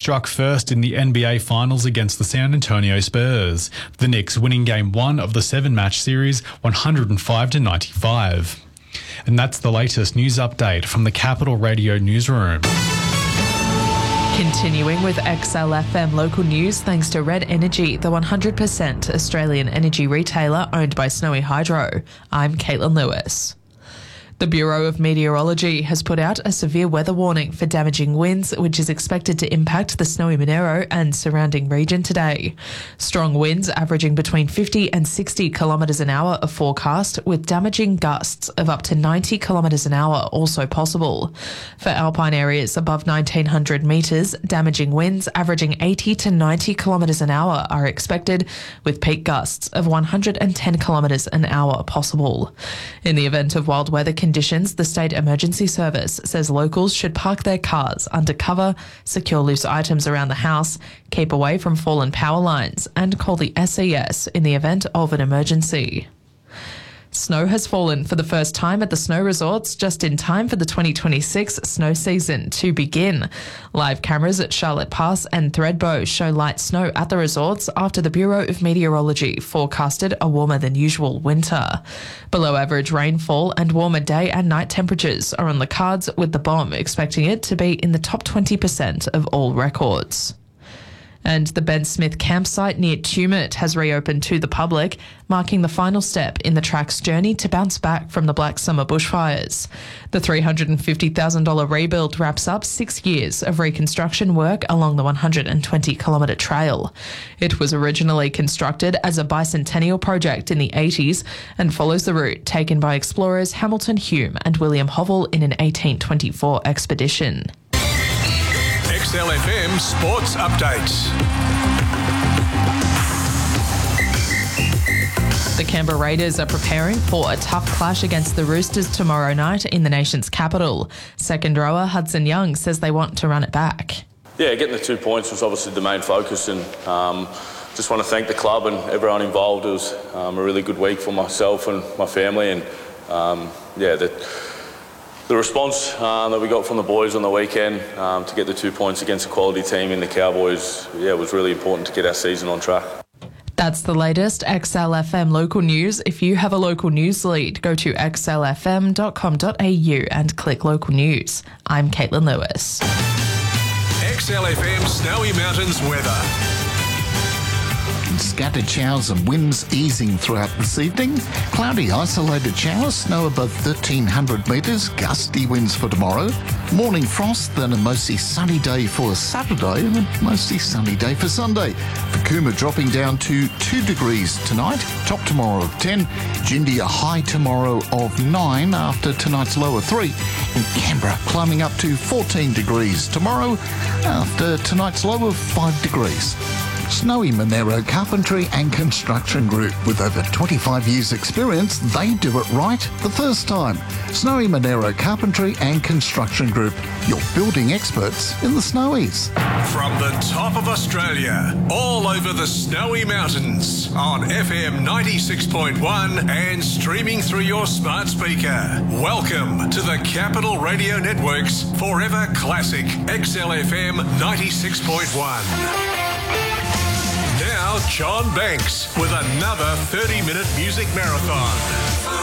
struck first in the NBA Finals against the San Antonio Spurs. The Knicks winning Game 1 of the 7-match series 105-95. And that's the latest news update from the Capital Radio newsroom. Continuing with XLFM local news, thanks to Red Energy, the 100% Australian energy retailer owned by Snowy Hydro. I'm Caitlin Lewis. The Bureau of Meteorology has put out a severe weather warning for damaging winds, which is expected to impact the Snowy Monaro and surrounding region today. Strong winds averaging between 50 and 60 kilometres an hour are forecast, with damaging gusts of up to 90 kilometres an hour also possible. For alpine areas above 1900 metres, damaging winds averaging 80 to 90 kilometres an hour are expected, with peak gusts of 110 kilometres an hour possible. In the event of wild weather conditions, the State Emergency Service says locals should park their cars under cover, secure loose items around the house, keep away from fallen power lines, and call the SES in the event of an emergency. Snow has fallen for the first time at the snow resorts just in time for the 2026 snow season to begin. Live cameras at Charlotte Pass and Thredbo show light snow at the resorts after the Bureau of Meteorology forecasted a warmer than usual winter. Below average rainfall and warmer day and night temperatures are on the cards, with the BOM expecting it to be in the top 20% of all records. And the Ben Smith campsite near Tumut has reopened to the public, marking the final step in the track's journey to bounce back from the Black Summer bushfires. The $350,000 rebuild wraps up 6 years of reconstruction work along the 120-kilometre trail. It was originally constructed as a bicentennial project in the 80s and follows the route taken by explorers Hamilton Hume and William Hovell in an 1824 expedition. XLFM Sports Updates. The Canberra Raiders are preparing for a tough clash against the Roosters tomorrow night in the nation's capital. Second rower Hudson Young says they want to run it back. Yeah, getting the 2 points was obviously the main focus, and just want to thank the club and everyone involved. It was a really good week for myself and my family, and the response that we got from the boys on the weekend to get the 2 points against a quality team in the Cowboys, was really important to get our season on track. That's the latest XLFM local news. If you have a local news lead, go to xlfm.com.au and click local news. I'm Caitlin Lewis. XLFM Snowy Mountains weather. Scattered showers and winds easing throughout this evening. Cloudy isolated showers, snow above 1,300 metres, gusty winds for tomorrow. Morning frost, then a mostly sunny day for Saturday and a mostly sunny day for Sunday. For Cooma dropping down to 2 degrees tonight, top tomorrow of 10. Jindy a high tomorrow of 9 after tonight's low of 3. And Canberra climbing up to 14 degrees tomorrow after tonight's low of 5 degrees. Snowy Monaro Carpentry and Construction Group. With over 25 years experience, they do it right the first time. Snowy Monaro Carpentry and Construction Group, your building experts in the Snowies. From the top of Australia, all over the Snowy Mountains, on FM 96.1 and streaming through your smart speaker. Welcome to the Capital Radio Network's Forever Classic XLFM 96.1. Now, John Banks with another 30-minute music marathon.